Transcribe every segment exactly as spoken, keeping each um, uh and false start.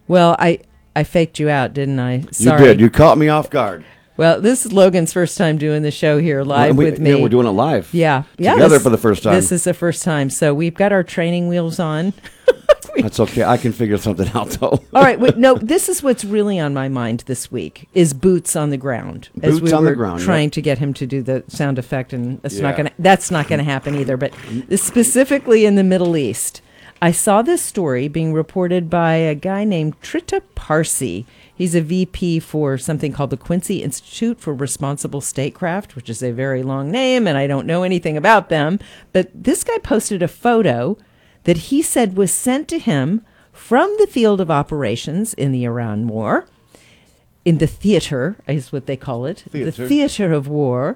Well, I, I faked you out, didn't I? You Sorry. did. You caught me off guard. Well, this is Logan's first time doing the show here live we, with me. Yeah, we're doing it live. Yeah. yeah Together this, for the first time. This is the first time. So we've got our training wheels on. That's okay. I can figure something out, though. All right. Wait, no, this is what's really on my mind this week is boots on the ground. Boots as we on were the ground, trying yep. to get him to do the sound effect, and it's not Yeah. gonna. That's not going to happen either. But specifically in the Middle East, I saw this story being reported by a guy named Trita Parsi. He's a V P for something called the Quincy Institute for Responsible Statecraft, which is a very long name, and I don't know anything about them. But this guy posted a photo that he said was sent to him from the field of operations in the Iran war, in the theater, is what they call it, Theater. the theater of war.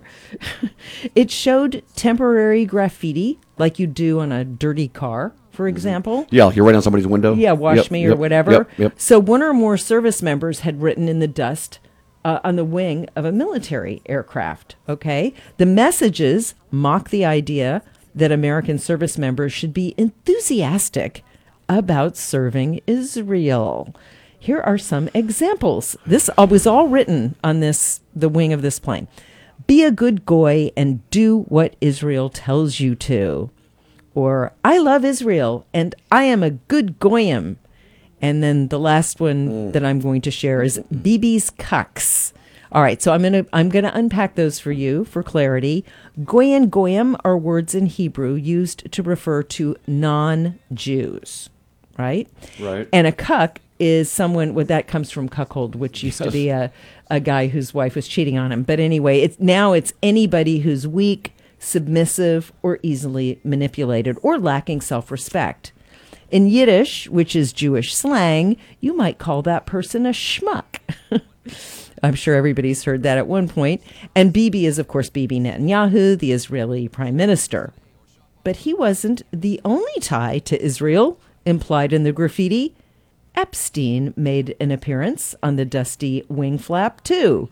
It showed temporary graffiti, like you do on a dirty car, for example. Yeah, you're right on somebody's window. Yeah, wash Yep, me or yep, whatever. Yep, yep. So one or more service members had written in the dust uh, on the wing of a military aircraft. Okay, the messages mock the idea that American service members should be enthusiastic about serving Israel. Here are some examples. This was all written on this the wing of this plane. Be a good goy and do what Israel tells you to. Or, I love Israel and I am a good goyim. And then the last one mm. that I'm going to share is Bibi's cucks. All right, so I'm gonna I'm gonna unpack those for you for clarity. Goy and goyim are words in Hebrew used to refer to non-Jews, right? Right. And a cuck is someone, well, that comes from cuckold, which used yes. to be a, a guy whose wife was cheating on him. But anyway, it's now it's anybody who's weak, submissive, or easily manipulated, or lacking self-respect. In Yiddish, which is Jewish slang, you might call that person a schmuck. I'm sure everybody's heard that at one point. And Bibi is, of course, Bibi Netanyahu, the Israeli prime minister. But he wasn't the only tie to Israel implied in the graffiti. Epstein made an appearance on the dusty wing flap, too.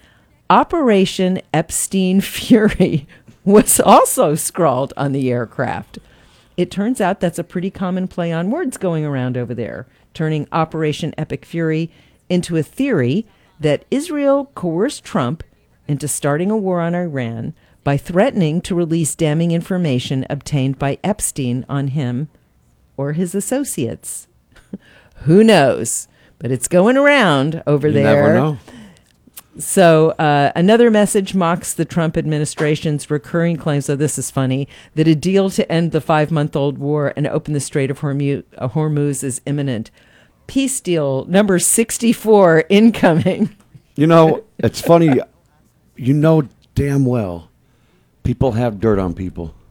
Operation Epstein Fury was also scrawled on the aircraft. It turns out that's a pretty common play on words going around over there, turning Operation Epic Fury into a theory that Israel coerced Trump into starting a war on Iran by threatening to release damning information obtained by Epstein on him or his associates. Who knows? But it's going around over you there. Never know. So uh, another message mocks the Trump administration's recurring claims, so this is funny, that a deal to end the five-month-old war and open the Strait of Hormuz, uh, Hormuz is imminent. Peace deal number sixty-four incoming. You know, it's funny. You know damn well people have dirt on people.